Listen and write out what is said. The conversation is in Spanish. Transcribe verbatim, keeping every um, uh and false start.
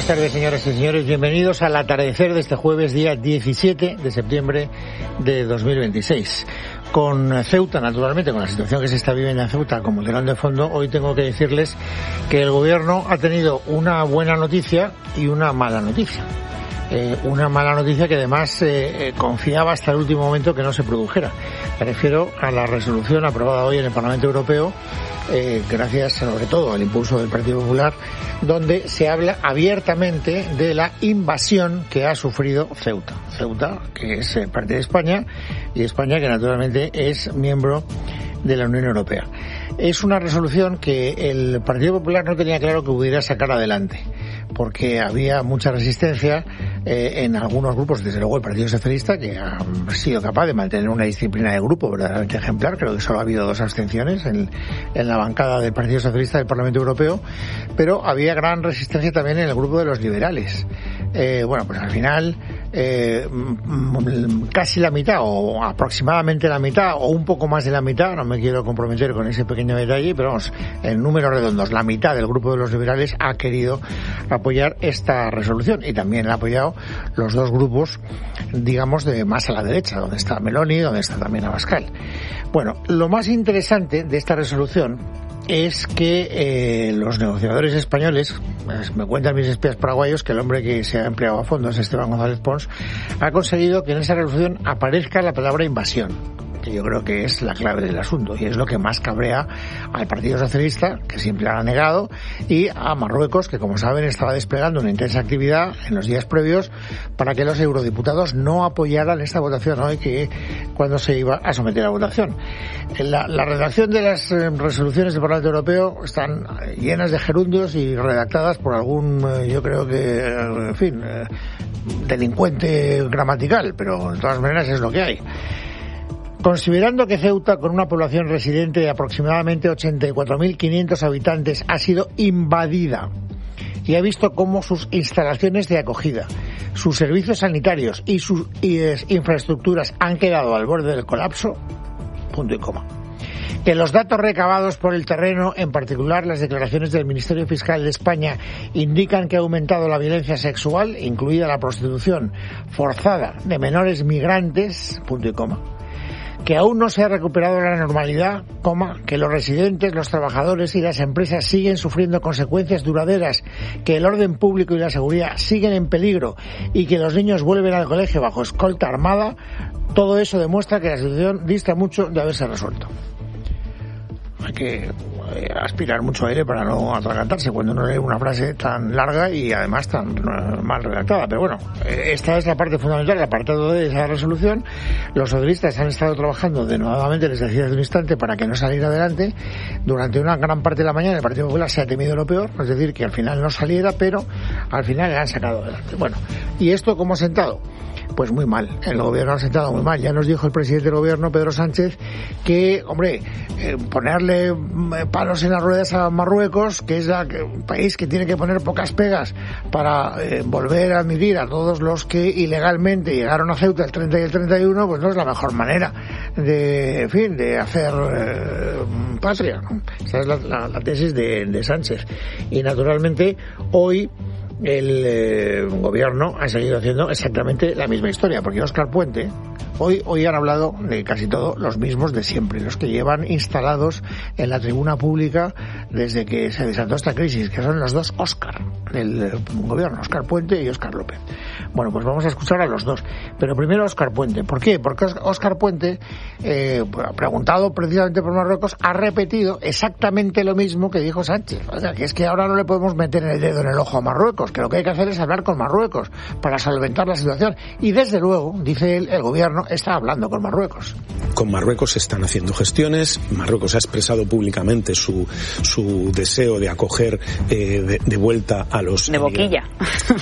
tardes, señoras y señores. Bienvenidos al atardecer de este jueves, día diecisiete de septiembre de dos mil veintiséis. Con Ceuta, naturalmente, con la situación que se está viviendo en Ceuta como telón de fondo, hoy tengo que decirles que el gobierno ha tenido una buena noticia y una mala noticia. Eh, una mala noticia que además eh, confiaba hasta el último momento que no se produjera. Me refiero a la resolución aprobada hoy en el Parlamento Europeo, eh, gracias sobre todo al impulso del Partido Popular, donde se habla abiertamente de la invasión que ha sufrido Ceuta. Ceuta, que es eh, parte de España, y España que naturalmente es miembro de la Unión Europea. Es una resolución que el Partido Popular no tenía claro que pudiera sacar adelante, porque había mucha resistencia eh, en algunos grupos, desde luego el Partido Socialista, que ha sido capaz de mantener una disciplina de grupo verdaderamente ejemplar. Creo que solo ha habido dos abstenciones en, en la bancada del Partido Socialista del Parlamento Europeo, pero había gran resistencia también en el grupo de los liberales. Eh, bueno, pues al final eh, casi la mitad, o aproximadamente la mitad, o un poco más de la mitad, no me quiero comprometer con ese pequeño detalle, pero vamos, en números redondos, la mitad del grupo de los liberales ha querido apoyar esta resolución, y también ha apoyado los dos grupos, digamos, de más a la derecha, donde está Meloni, donde está también Abascal. Bueno, lo más interesante de esta resolución es que eh, los negociadores españoles, pues, me cuentan mis espías paraguayos que el hombre que se ha empleado a fondo es Esteban González Pons, ha conseguido que en esa resolución aparezca la palabra invasión, que yo creo que es la clave del asunto, y es lo que más cabrea al Partido Socialista, que siempre lo ha negado, y a Marruecos, que como saben estaba desplegando una intensa actividad en los días previos para que los eurodiputados no apoyaran esta votación hoy, que cuando se iba a someter a votación. La, la redacción de las eh, resoluciones del Parlamento Europeo están llenas de gerundios y redactadas por algún, eh, yo creo que, en fin, eh, delincuente gramatical, pero de todas maneras es lo que hay. Considerando que Ceuta, con una población residente de aproximadamente ochenta y cuatro mil quinientos habitantes, ha sido invadida y ha visto cómo sus instalaciones de acogida, sus servicios sanitarios y sus y, eh, infraestructuras han quedado al borde del colapso, punto y coma. Que los datos recabados por el terreno, en particular las declaraciones del Ministerio Fiscal de España, indican que ha aumentado la violencia sexual, incluida la prostitución forzada de menores migrantes, punto y coma. Que aún no se ha recuperado la normalidad, coma, que los residentes, los trabajadores y las empresas siguen sufriendo consecuencias duraderas, que el orden público y la seguridad siguen en peligro y que los niños vuelven al colegio bajo escolta armada, todo eso demuestra que la situación dista mucho de haberse resuelto. Hay que aspirar mucho aire para no atragantarse cuando uno lee una frase tan larga y además tan mal redactada. Pero bueno, esta es la parte fundamental, el apartado de esa resolución. Los socialistas han estado trabajando denodadamente, les decía hace un instante, para que no saliera adelante. Durante una gran parte de la mañana el Partido Popular se ha temido lo peor, es decir, que al final no saliera, pero al final le han sacado adelante. Bueno, ¿y esto cómo ha sentado? Pues muy mal, el gobierno ha sentado muy mal. Ya nos dijo el presidente del gobierno, Pedro Sánchez, que, hombre, eh, ponerle palos en las ruedas a Marruecos, que es la, que, un país que tiene que poner pocas pegas para eh, volver a admitir a todos los que ilegalmente llegaron a Ceuta el treinta y el treinta y uno, pues no es la mejor manera de, en fin, de hacer eh, patria, ¿no? Esa es la, la, la tesis de, de Sánchez. Y naturalmente, hoy el eh, gobierno ha seguido haciendo exactamente la misma historia, porque Óscar Puente, hoy hoy han hablado de casi todos los mismos de siempre, los que llevan instalados en la tribuna pública desde que se desató esta crisis, que son los dos Óscar del gobierno, Óscar Puente y Óscar López. Bueno, pues vamos a escuchar a los dos, pero primero Óscar Puente. ¿Por qué? Porque Óscar Puente, eh, preguntado precisamente por Marruecos, ha repetido exactamente lo mismo que dijo Sánchez. O sea, que es que ahora no le podemos meter el dedo en el ojo a Marruecos, que lo que hay que hacer es hablar con Marruecos para solventar la situación. Y desde luego, dice él, el gobierno está hablando con Marruecos. Con Marruecos se están haciendo gestiones. Marruecos ha expresado públicamente su su deseo de acoger eh, de, de vuelta a los... De boquilla.